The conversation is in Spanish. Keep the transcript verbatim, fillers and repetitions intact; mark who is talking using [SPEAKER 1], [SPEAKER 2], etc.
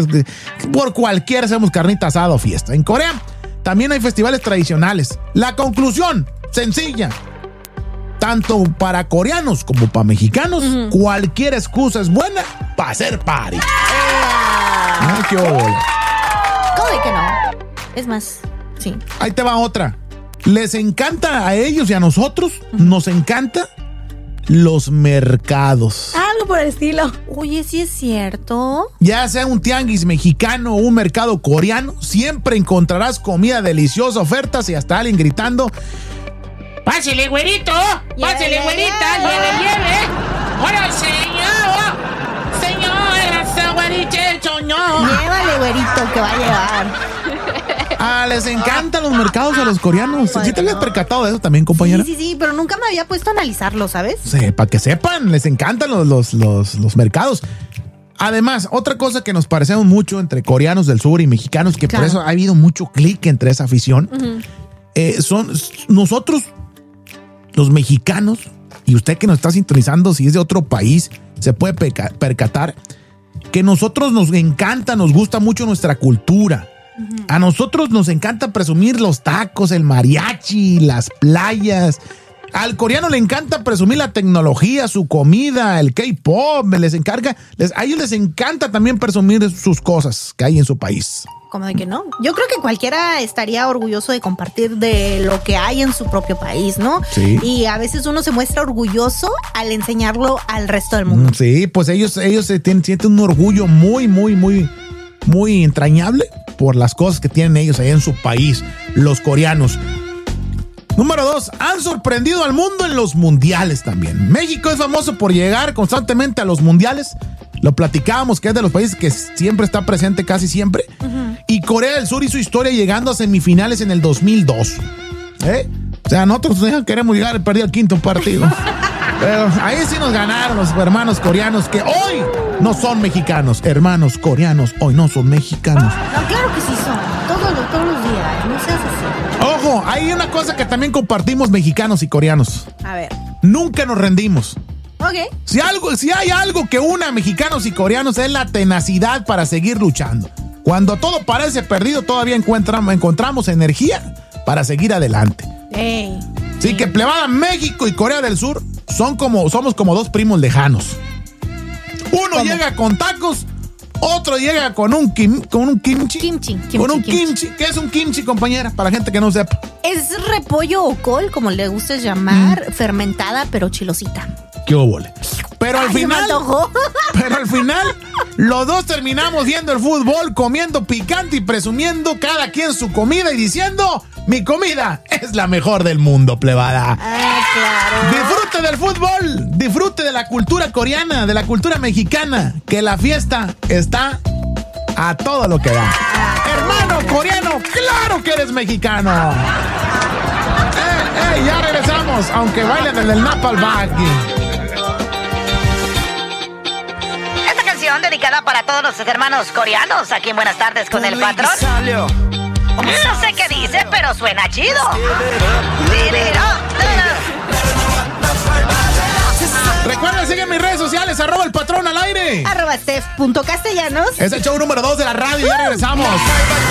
[SPEAKER 1] por cualquier hacemos carnita asada o fiesta. En Corea también hay festivales tradicionales. La conclusión, sencilla. Tanto para coreanos como para mexicanos, uh-huh. cualquier excusa es buena para hacer party. Ay, qué
[SPEAKER 2] ¿Cómo de que no? Es más, sí.
[SPEAKER 1] Ahí te va otra. Les encanta a ellos y a nosotros, uh-huh. nos encanta los mercados.
[SPEAKER 2] Algo por el estilo. Oye, sí es cierto.
[SPEAKER 1] Ya sea un tianguis mexicano o un mercado coreano, siempre encontrarás comida deliciosa, ofertas y hasta alguien gritando: ¡pásele, güerito! ¡Pásele, güerita! ¡Lleve, lleve! ¡Hola, señor! ¡Señor, güerite, señor!
[SPEAKER 2] Llévale, güerito, que va a llevar.
[SPEAKER 1] Ah, les encantan los mercados a los coreanos. Bueno. ¿Sí te habías percatado de eso también, compañera?
[SPEAKER 2] Sí, sí, sí, pero nunca me había puesto a analizarlo, ¿sabes?
[SPEAKER 1] Sí, para que sepan, les encantan los, los, los, los mercados. Además, otra cosa que nos parecemos mucho entre coreanos del sur y mexicanos, que claro. por eso ha habido mucho clic entre esa afición, uh-huh. eh, son nosotros, los mexicanos, y usted que nos está sintonizando, si es de otro país, se puede peca- percatar que nosotros nos encanta, nos gusta mucho nuestra cultura. Uh-huh. A nosotros nos encanta presumir los tacos, el mariachi, las playas. Al coreano le encanta presumir la tecnología, su comida, el K-pop, les encarga, les, a ellos les encanta también presumir sus cosas que hay en su país.
[SPEAKER 2] ¿Cómo de que no? Yo creo que cualquiera estaría orgulloso de compartir de lo que hay en su propio país, ¿no?
[SPEAKER 1] Sí.
[SPEAKER 2] Y a veces uno se muestra orgulloso al enseñarlo al resto del mundo.
[SPEAKER 1] Sí, pues ellos, ellos se tienen, sienten un orgullo muy, muy, muy, muy entrañable por las cosas que tienen ellos allá en su país, los coreanos. Número dos, han sorprendido al mundo en los mundiales también. México es famoso por llegar constantemente a los mundiales. Lo platicábamos, que es de los países que siempre está presente, casi siempre. Uh-huh. Y Corea del Sur hizo historia llegando a semifinales en el dos mil dos. ¿Eh? O sea, nosotros queremos llegar y perder el quinto partido. Pero ahí sí nos ganaron los hermanos coreanos, que hoy no son mexicanos. Hermanos coreanos, hoy no son mexicanos.
[SPEAKER 2] No, claro que sí son. Todos, todos los días. No seas así.
[SPEAKER 1] Ojo, hay una cosa que también compartimos mexicanos y coreanos.
[SPEAKER 2] A ver.
[SPEAKER 1] Nunca nos rendimos.
[SPEAKER 2] Okay.
[SPEAKER 1] Si, algo, si hay algo que une a mexicanos y coreanos es la tenacidad para seguir luchando. Cuando todo parece perdido, todavía encontramos, encontramos energía para seguir adelante.
[SPEAKER 2] Hey.
[SPEAKER 1] Sí, hey. Que plebada, México y Corea del Sur son como, somos como dos primos lejanos. Uno ¿Cómo? Llega con tacos, otro llega con un, kim, con un kimchi.
[SPEAKER 2] Kimchi, kimchi.
[SPEAKER 1] Con un kimchi.
[SPEAKER 2] kimchi.
[SPEAKER 1] ¿Qué es un kimchi, compañera? Para la gente que no sepa.
[SPEAKER 2] Es repollo o col, como le gusta llamar, mm. fermentada, pero chilosita.
[SPEAKER 1] ¿Qué óvole? Pero al
[SPEAKER 2] Ay,
[SPEAKER 1] final, pero al final, los dos terminamos viendo el fútbol, comiendo picante y presumiendo cada quien su comida y diciendo: mi comida es la mejor del mundo, plebada.
[SPEAKER 2] Ah, claro.
[SPEAKER 1] Disfrute del fútbol, disfrute de la cultura coreana, de la cultura mexicana, que la fiesta está a todo lo que da. Ah, hermano coreano, claro que eres mexicano. Eh, eh, ya regresamos, aunque bailen en el Napal Bag.
[SPEAKER 3] Dedicada para todos los hermanos coreanos aquí en Buenas Tardes con el Patrón. No sé qué dice, pero suena chido.
[SPEAKER 1] Recuerden, sigan mis redes sociales, arroba el Patrón al aire.
[SPEAKER 2] Arroba Steph punto Castellanos.
[SPEAKER 1] Es el show número dos de la radio, ya regresamos.